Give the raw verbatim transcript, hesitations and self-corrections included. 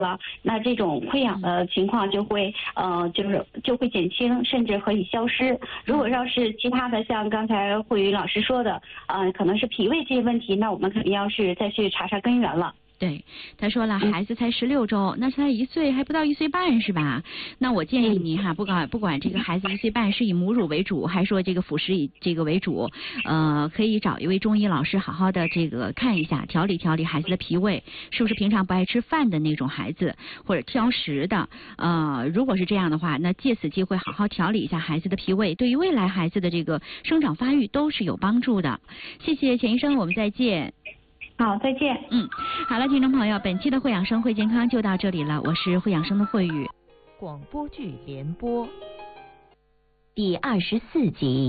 了，那这种溃疡的情况就会呃就是就会减轻，甚至可以消失。如果要是其他的，像刚才慧宇老师说的，呃可能是脾胃这些问题，那我们肯定要是再去查查根源了。 对，他说了，孩子才十六周，那才一岁，还不到一岁半是吧？那我建议你哈，不管不管这个孩子一岁半是以母乳为主，还说这个辅食以这个为主，呃，可以找一位中医老师好好的这个看一下，调理调理孩子的脾胃，是不是平常不爱吃饭的那种孩子，或者挑食的，呃，如果是这样的话，那借此机会好好调理一下孩子的脾胃，对于未来孩子的这个生长发育都是有帮助的。谢谢钱医生，我们再见。 好，再见。 嗯，好了，听众朋友，本期的慧养生会健康就到这里了，我是慧养生的慧宇。 广播剧联播第二十四集。